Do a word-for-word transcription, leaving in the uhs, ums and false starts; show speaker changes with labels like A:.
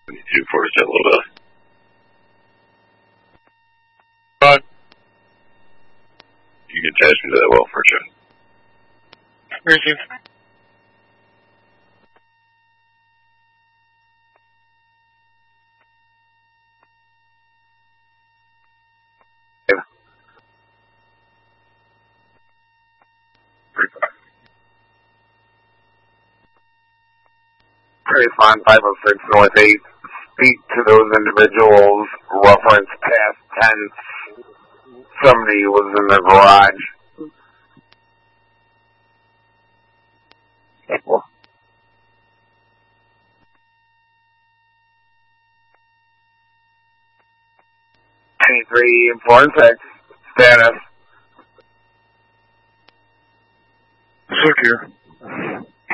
A: Two four is Loda.
B: But
A: you can attach me to that welfare check.
B: Receive.
C: Traceline five oh six North eight. Speak to those individuals. Reference past tense. Somebody was in the garage. twenty-three four six. Status.
B: Secure.